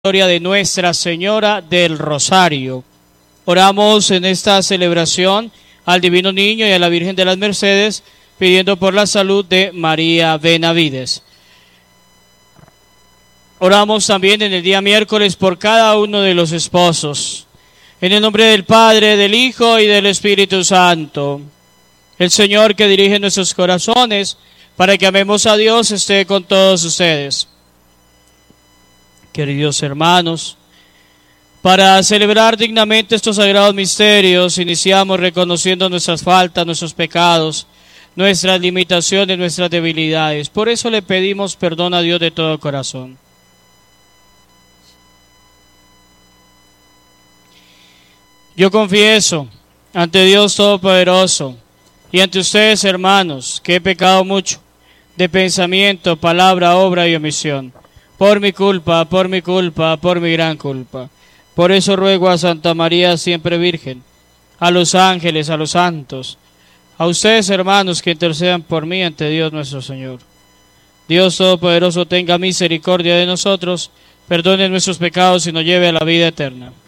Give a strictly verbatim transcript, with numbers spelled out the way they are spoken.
Gloria de Nuestra Señora del Rosario. Oramos en esta celebración al Divino Niño y a la Virgen de las Mercedes, pidiendo por la salud de María Benavides. Oramos también en el día miércoles por cada uno de los esposos. En el nombre del Padre, del Hijo y del Espíritu Santo. El Señor que dirige nuestros corazones para que amemos a Dios esté con todos ustedes. Queridos hermanos, para celebrar dignamente estos sagrados misterios, iniciamos reconociendo nuestras faltas, nuestros pecados, nuestras limitaciones, nuestras debilidades. Por eso le pedimos perdón a Dios de todo corazón. Yo confieso ante Dios Todopoderoso y ante ustedes, hermanos, que he pecado mucho de pensamiento, palabra, obra y omisión. Por mi culpa, por mi culpa, por mi gran culpa. Por eso ruego a Santa María siempre Virgen, a los ángeles, a los santos, a ustedes, hermanos, que intercedan por mí ante Dios nuestro Señor. Dios Todopoderoso tenga misericordia de nosotros, perdone nuestros pecados y nos lleve a la vida eterna.